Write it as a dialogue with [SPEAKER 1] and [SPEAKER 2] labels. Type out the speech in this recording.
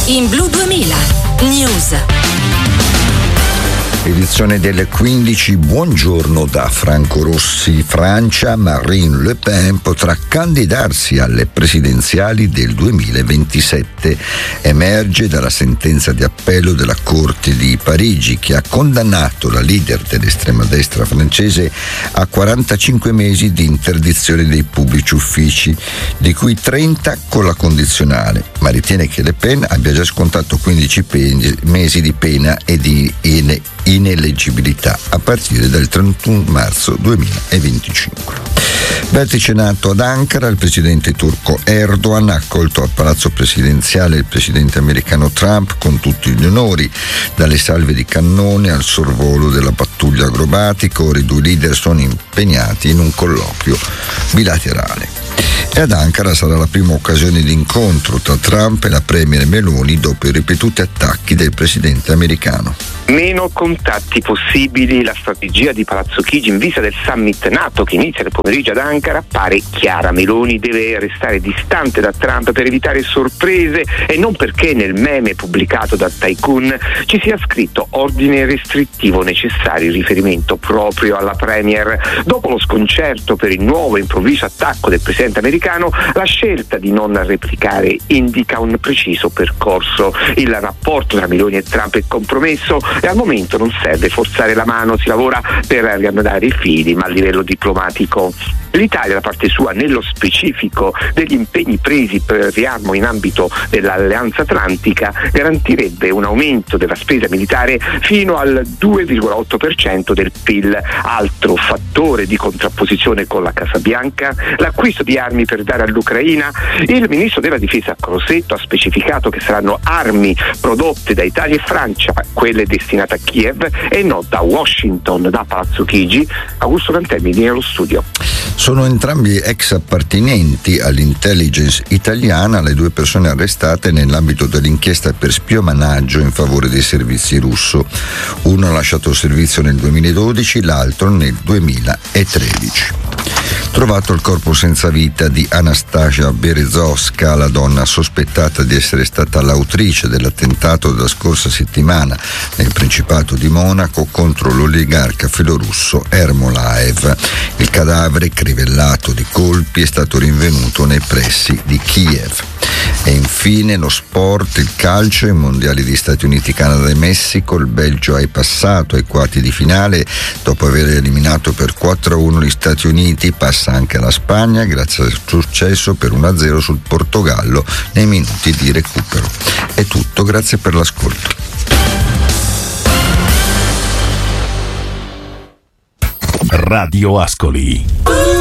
[SPEAKER 1] in Blu 2000 News.
[SPEAKER 2] Edizione delle 15, buongiorno da Franco Rossi. Francia, Marine Le Pen potrà candidarsi alle presidenziali del 2027. Emerge dalla sentenza di appello della Corte di Parigi che ha condannato la leader dell'estrema destra francese a 45 mesi di interdizione dei pubblici uffici, di cui 30 con la condizionale, ma ritiene che Le Pen abbia già scontato 15 mesi di pena e di ineleggibilità a partire dal 31 marzo 2025. Vertice nato ad Ankara, il presidente turco Erdogan ha accolto al palazzo presidenziale il presidente americano Trump con tutti gli onori, dalle salve di cannone al sorvolo della pattuglia agrobatica. Ora i due leader sono impegnati in un colloquio bilaterale. E ad Ankara sarà la prima occasione di incontro tra Trump e la premier Meloni dopo i ripetuti attacchi del presidente americano.
[SPEAKER 3] Meno contatti possibili, la strategia di Palazzo Chigi in vista del summit NATO che inizia nel pomeriggio ad Ankara pare chiara. Meloni deve restare distante da Trump per evitare sorprese e non perché nel meme pubblicato da Tycoon ci sia scritto ordine restrittivo necessario in riferimento proprio alla premier. Dopo lo sconcerto per il nuovo improvviso attacco del presidente americano, la scelta di non replicare indica un preciso percorso. Il rapporto tra Meloni e Trump è compromesso e al momento non serve forzare la mano, si lavora per riannodare i fili, ma a livello diplomatico. L'Italia, da parte sua, nello specifico degli impegni presi per riarmo in ambito dell'Alleanza Atlantica, garantirebbe un aumento della spesa militare fino al 2,8% del PIL. Altro fattore di contrapposizione con la Casa Bianca, l'acquisto di armi per dare all'Ucraina. Il ministro della difesa Crosetto ha specificato che saranno armi prodotte da Italia e Francia, quelle destinate a Kiev e non da Washington. Da Palazzo Chigi, Augusto Cantemini nello studio.
[SPEAKER 2] Sono entrambi ex appartenenti all'intelligence italiana le due persone arrestate nell'ambito dell'inchiesta per spionaggio in favore dei servizi russo. Uno ha lasciato il servizio nel 2012, l'altro nel 2013. Trovato il corpo senza vita di Anastasia Berezovska, la donna sospettata di essere stata l'autrice dell'attentato della scorsa settimana nel Principato di Monaco contro l'oligarca filorusso Ermolaev. Il cadavere, crivellato di colpi, è stato rinvenuto nei pressi di Kiev. E infine lo sport, il calcio, i mondiali di Stati Uniti, Canada e Messico. Il Belgio è passato ai quarti di finale dopo aver eliminato per 4-1 gli Stati Uniti. Passa anche la Spagna grazie al successo per 1-0 sul Portogallo nei minuti di recupero. È tutto, grazie per l'ascolto.
[SPEAKER 4] Radio Ascoli.